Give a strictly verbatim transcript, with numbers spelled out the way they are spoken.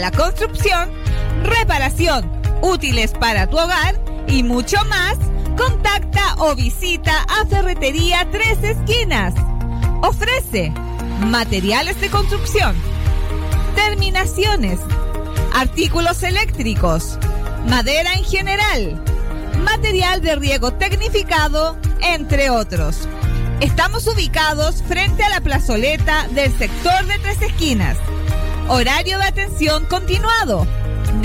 la construcción, reparación, útiles para tu hogar y mucho más, contacta o visita a Ferretería Tres Esquinas. Ofrece materiales de construcción, terminaciones, artículos eléctricos, madera en general, material de riego tecnificado, entre otros. Estamos ubicados frente a la plazoleta del sector de Tres Esquinas. Horario de atención continuado,